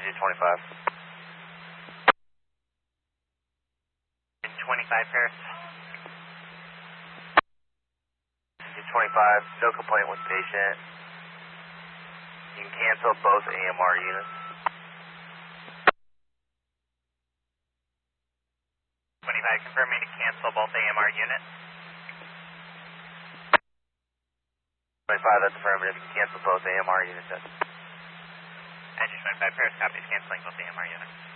Engine 25. 25 Paris. Engine 25, no complaint with patient. You can cancel both AMR units. 25, confirming to cancel both AMR units. 25, that's affirmative. You can cancel both AMR units. Engine 25 Paris, copies, canceling both AMR units.